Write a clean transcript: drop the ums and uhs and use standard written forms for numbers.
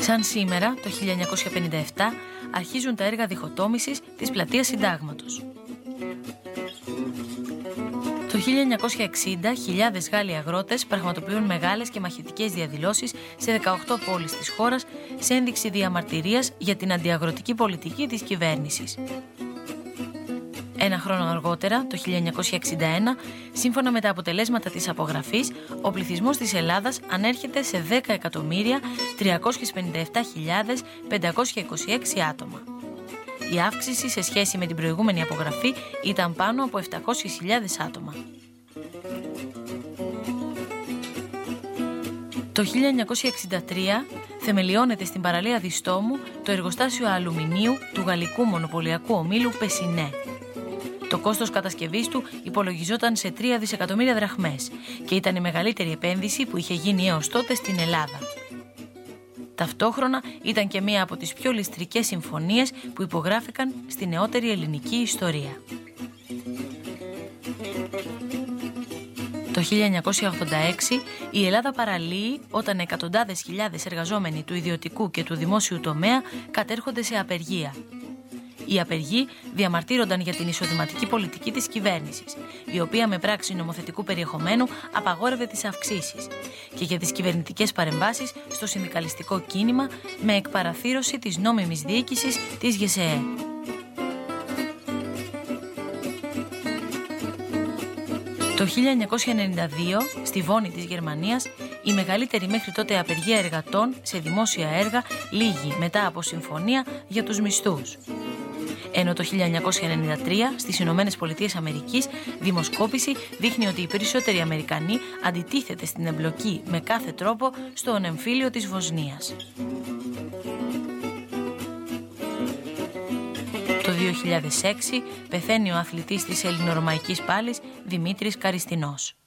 Σαν σήμερα, το 1957, αρχίζουν τα έργα διχοτόμησης της Πλατείας Συντάγματος. Το 1960, χιλιάδες Γάλλοι αγρότες πραγματοποιούν μεγάλες και μαχητικές διαδηλώσεις σε 18 πόλεις της χώρας σε ένδειξη διαμαρτυρίας για την αντιαγροτική πολιτική της κυβέρνησης. Ένα χρόνο αργότερα, το 1961, σύμφωνα με τα αποτελέσματα της απογραφής, ο πληθυσμός της Ελλάδας ανέρχεται σε 10.357.526 άτομα. Η αύξηση σε σχέση με την προηγούμενη απογραφή ήταν πάνω από 700.000 άτομα. Το 1963 θεμελιώνεται στην παραλία Διστόμου το εργοστάσιο αλουμινίου του γαλλικού μονοπωλιακού ομίλου Πεσινέ. Το κόστος κατασκευής του υπολογιζόταν σε 3 δισεκατομμύρια δραχμές και ήταν η μεγαλύτερη επένδυση που είχε γίνει έως τότε στην Ελλάδα. Ταυτόχρονα ήταν και μία από τις πιο ληστρικές συμφωνίες που υπογράφηκαν στη νεότερη ελληνική ιστορία. Το 1986 η Ελλάδα παραλύει όταν εκατοντάδες χιλιάδες εργαζόμενοι του ιδιωτικού και του δημόσιου τομέα κατέρχονται σε απεργία. Οι απεργοί διαμαρτύρονταν για την εισοδηματική πολιτική της κυβέρνησης, η οποία με πράξη νομοθετικού περιεχομένου απαγόρευε τις αυξήσεις, και για τις κυβερνητικές παρεμβάσεις στο συνδικαλιστικό κίνημα με εκπαραθύρωση της νόμιμης διοίκησης της ΓΕΣΕΕ. Το 1992, στη Βόνη της Γερμανίας, η μεγαλύτερη μέχρι τότε απεργία εργατών σε δημόσια έργα λήγει μετά από συμφωνία για τους μισθούς. Ενώ το 1993 στις Ηνωμένες Πολιτείες Αμερικής δημοσκόπηση δείχνει ότι οι περισσότεροι Αμερικανοί αντιτίθεται στην εμπλοκή με κάθε τρόπο στον εμφύλιο της Βοσνίας. Το 2006 πεθαίνει ο αθλητής της ελληνορωμαϊκής πάλης Δημήτρης Καριστινός.